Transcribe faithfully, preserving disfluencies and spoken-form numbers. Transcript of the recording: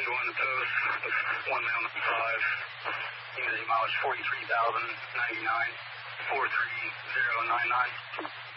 one post, one mile five, using mileage forty-three thousand ninety-nine, four three zero nine nine.